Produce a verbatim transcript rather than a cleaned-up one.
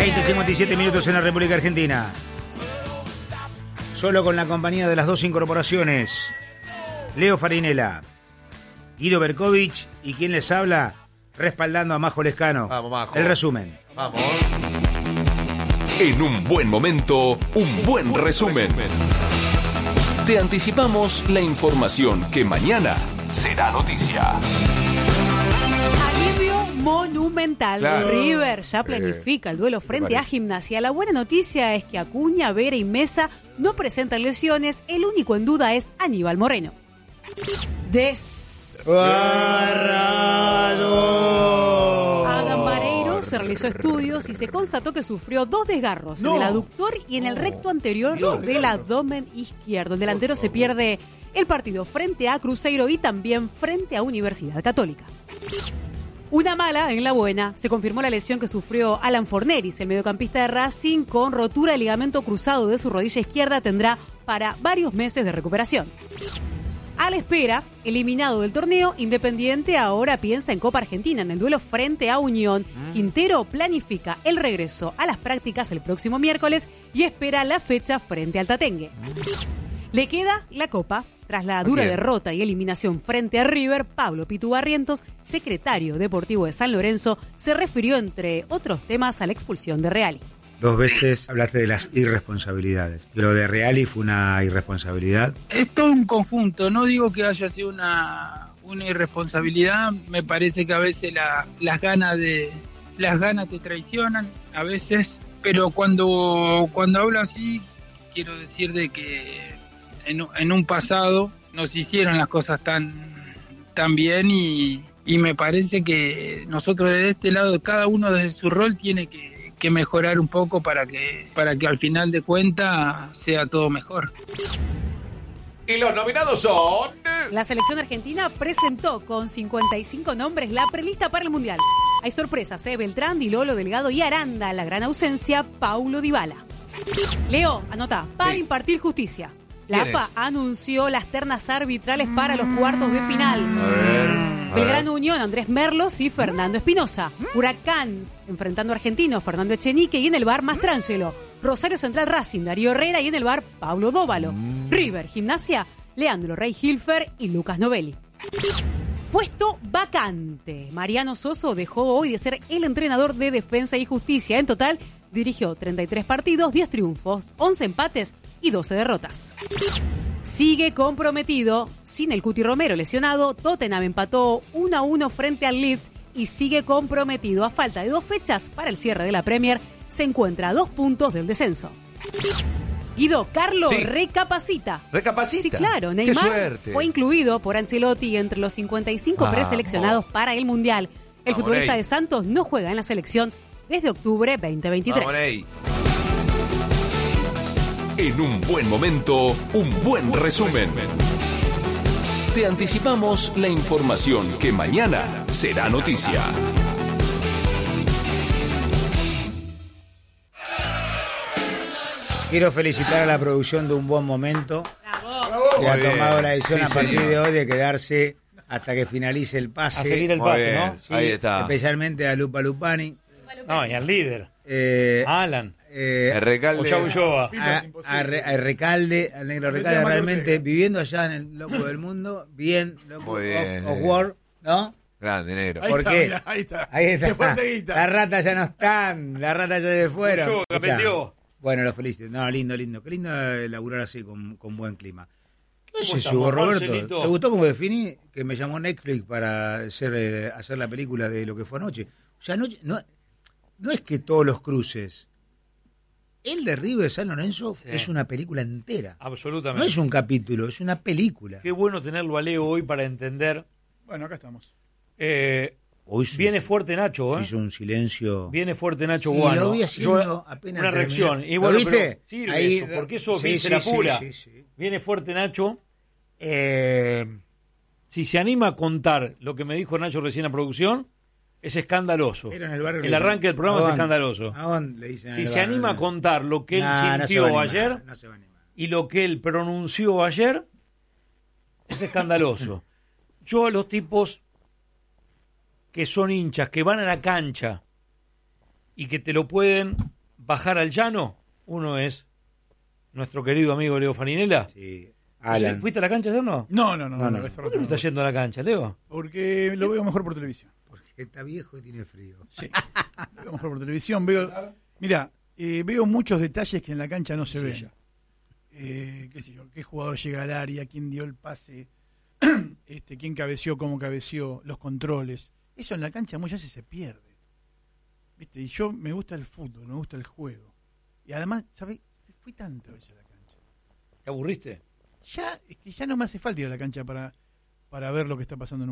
veinte cincuenta y siete minutos en la República Argentina. Solo con la compañía de las dos incorporaciones. Leo Farinella, Guido Berkovich y quien les habla, respaldando a Majo Lescano. Vamos, Majo. El resumen. Vamos. En un buen momento, un buen resumen. Te anticipamos la información que mañana será noticia. Alivio monumental. Claro. River ya planifica el duelo frente a Gimnasia. La buena noticia es que Acuña, Vera y Mesa no presentan lesiones. El único en duda es Aníbal Moreno. Desgarrado. Adam Vareiro se realizó estudios y se constató que sufrió dos desgarros No. en el aductor y en el recto anterior Dios, del desgarro. abdomen izquierdo. El delantero se pierde el partido frente a Cruzeiro y también frente a Universidad Católica. Una mala en la buena. Se confirmó la lesión que sufrió Alan Forneris, el mediocampista de Racing, con rotura de ligamento cruzado de su rodilla izquierda. Tendrá para varios meses de recuperación. A la espera, eliminado del torneo, Independiente ahora piensa en Copa Argentina, en el duelo frente a Unión. Quintero planifica el regreso a las prácticas el próximo miércoles y espera la fecha frente al Tatengue. Le queda la Copa. Tras la dura Bien. derrota y eliminación frente a River, Pablo Pitu Barrientos, secretario deportivo de San Lorenzo, se refirió, entre otros temas, a la expulsión de Reali. Dos veces hablaste de las irresponsabilidades. Lo de Reali fue una irresponsabilidad. Es todo un conjunto, no digo que haya sido una, una irresponsabilidad, me parece que a veces la- las ganas de las ganas te traicionan, a veces, pero cuando, cuando hablo así, quiero decir de que en, un- en un pasado nos hicieron las cosas tan, tan bien y, y me parece que nosotros desde este lado, cada uno desde su rol tiene que, que mejorar un poco para que, para que al final de cuentas sea todo mejor. Y los nominados son... La selección argentina presentó con cincuenta y cinco nombres la prelista para el Mundial. Hay sorpresas, ¿eh? Beltrán, Di Lolo, Delgado y Aranda. La gran ausencia, Paulo Dybala. Leo, anota, para Sí. impartir justicia. La ¿Quién A F A anunció las ternas arbitrales para los cuartos de final. A ver, a Belgrano ver. Unión, Andrés Merlos y Fernando Espinosa. Huracán, enfrentando a Argentinos, Fernando Echenique, y en el bar Mastrangelo. Rosario Central Racing, Darío Herrera, y en el bar Pablo Dóvalo. River, Gimnasia, Leandro Rey Hilfer y Lucas Novelli. Puesto vacante. Mariano Soso dejó hoy de ser el entrenador de Defensa y Justicia. En total, dirigió treinta y tres partidos, diez triunfos, once empates y doce derrotas. Sigue comprometido. Sin el Cuti Romero lesionado, Tottenham empató uno a uno frente al Leeds y sigue comprometido. A falta de dos fechas para el cierre de la Premier, se encuentra a dos puntos del descenso. Guido, Carlo Sí. recapacita. Recapacita. Sí, claro, Qué Neymar suerte. fue incluido por Ancelotti entre los cincuenta y cinco Vamos. preseleccionados para el Mundial. El Vamos, futbolista Ney. de Santos no juega en la selección desde octubre veinte veintitrés. Vamos, Ney. En un buen momento, un buen resumen. Te anticipamos la información que mañana será noticia. Quiero felicitar a la producción de Un Buen Momento, que ha Muy bien. tomado la decisión Sí, a partir señor. de hoy de quedarse hasta que finalice el pase. A seguir el Muy pase, bien. ¿no? Sí, Ahí está. Especialmente a Lupa Lupani. No, y al líder. Eh, Alan. eh, El recalde. Ochoa Ulloa. a, a Re- a Recalde, al negro Recalde, realmente viviendo allá en el loco del mundo, bien, loco Muy bien, of, of eh. war, ¿no? Grande, negro. Ahí ¿Por está, qué? mirá, ahí está. Ahí está. Se fue de guita. Las ratas ya no están, las ratas ya se fueron. Ulloa, Escuchá. capeteó. Bueno, lo felicito. No, lindo, lindo. Qué lindo eh, laburar así con, con buen clima. ¿Qué ¿Cómo oye, estamos, Hugo Roberto? Marcelito? ¿Te gustó cómo definí que me llamó Netflix para hacer, eh, hacer la película de lo que fue anoche? O sea, anoche no, no es que todos los cruces. El de River San Lorenzo Sí. es una película entera. Absolutamente. No es un capítulo, es una película. Qué bueno tenerlo a Leo hoy para entender. Bueno, acá estamos. Eh, Hoy se- viene fuerte Nacho, se ¿eh? hizo un silencio. Viene fuerte Nacho Sí, Guano. lo vi haciendo Yo- apenas una terminé. reacción. Y ¿Lo bueno, viste? pero sirve Ahí- eso, porque eso sí, vence sí, la sí, pura. sí, sí. Viene fuerte Nacho. Eh, si se anima a contar lo que me dijo Nacho recién a producción, es escandaloso. Pero en el barrio El le arranque del programa es dicen, escandaloso. ¿a dónde le dicen en Si el se barrio? anima a contar lo que él Nah, no se va a sintió animar, ayer no se va a animar. y lo que él pronunció ayer, es escandaloso. Yo a los tipos que son hinchas, que van a la cancha y que te lo pueden bajar al llano, uno es nuestro querido amigo Leo Farinella. Sí, Alan. ¿Fuiste a la cancha o no? No, no, no. No, no, no, no. ese ¿Por rato qué no no. estás yendo a la cancha, Leo? Porque lo veo mejor por televisión. Porque está viejo y tiene frío. Sí, lo veo mejor por televisión. Veo, mira, eh, veo muchos detalles que en la cancha no se Sí, ven. ya. Eh, qué sé yo, qué jugador llega al área, quién dio el pase, este, quién cabeció, cómo cabeció, los controles. Eso en la cancha muchas veces se pierde. ¿Viste? Y yo me gusta el fútbol, me gusta el juego. Y además, ¿sabes? Fui tantas veces a la cancha. ¿Te aburriste? Ya, es que ya no me hace falta ir a la cancha para, para ver lo que está pasando en un